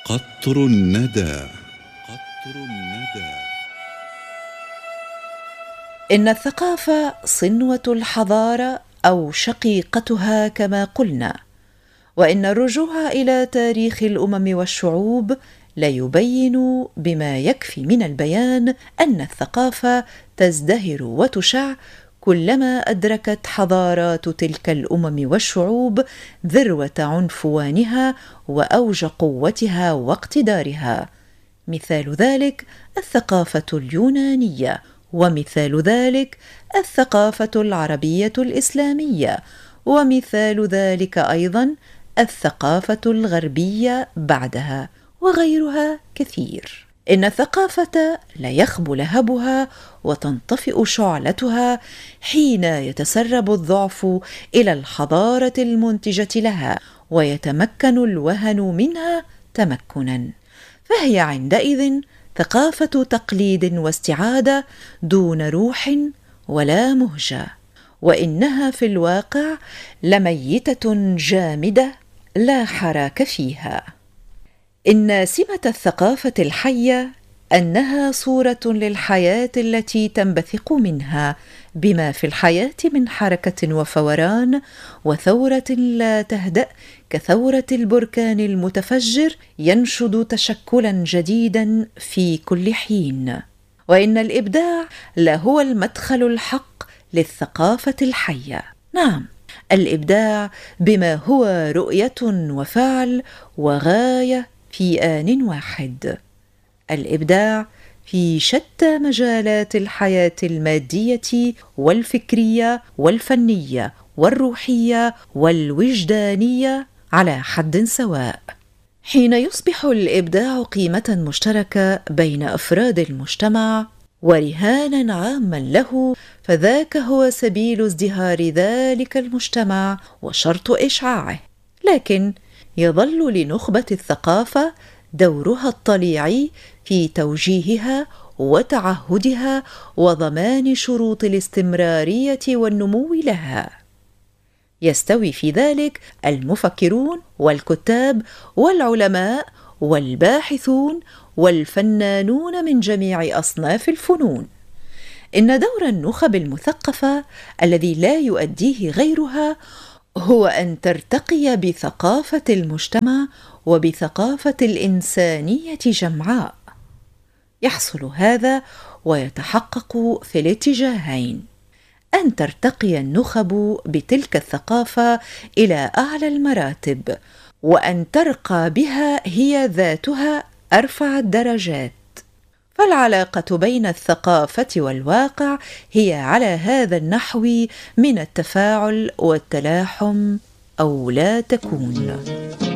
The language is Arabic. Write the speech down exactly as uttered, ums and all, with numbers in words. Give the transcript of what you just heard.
قطر الندى. قطر الندى. إن الثقافة صنوة الحضارة أو شقيقتها كما قلنا، وإن الرجوع إلى تاريخ الأمم والشعوب لا يبين بما يكفي من البيان أن الثقافة تزدهر وتشع كلما أدركت حضارات تلك الأمم والشعوب ذروة عنفوانها وأوج قوتها واقتدارها. مثال ذلك الثقافة اليونانية، ومثال ذلك الثقافة العربية الإسلامية، ومثال ذلك أيضا الثقافة الغربية بعدها، وغيرها كثير. إن الثقافة لا يخبو لهبها وتنطفئ شعلتها حين يتسرب الضعف إلى الحضارة المنتجة لها ويتمكن الوهن منها تمكنا، فهي عندئذ ثقافة تقليد واستعادة دون روح ولا مهجة، وإنها في الواقع لميتة جامدة لا حراك فيها. إن سمة الثقافة الحية أنها صورة للحياة التي تنبثق منها بما في الحياة من حركة وفوران وثورة لا تهدأ كثورة البركان المتفجر ينشد تشكلا جديدا في كل حين. وإن الإبداع لهو المدخل الحق للثقافة الحية. نعم، الإبداع بما هو رؤية وفعل وغاية في آن واحد. الإبداع في شتى مجالات الحياة المادية والفكرية والفنية والروحية والوجدانية على حد سواء. حين يصبح الإبداع قيمة مشتركة بين أفراد المجتمع ورهانا عاما له، فذاك هو سبيل ازدهار ذلك المجتمع وشرط إشعاعه. لكن يظل لنخبة الثقافة دورها الطليعي في توجيهها وتعهدها وضمان شروط الاستمرارية والنمو لها. يستوي في ذلك المفكرون والكتاب والعلماء والباحثون والفنانون من جميع أصناف الفنون. إن دور النخب المثقفة الذي لا يؤديه غيرها هو أن ترتقي بثقافة المجتمع وبثقافة الإنسانية جمعاء. يحصل هذا ويتحقق في الاتجاهين: أن ترتقي النخب بتلك الثقافة إلى أعلى المراتب، وأن ترقى بها هي ذاتها أرفع الدرجات. فالعلاقة بين الثقافة والواقع هي على هذا النحو من التفاعل والتلاحم، أو لا تكون.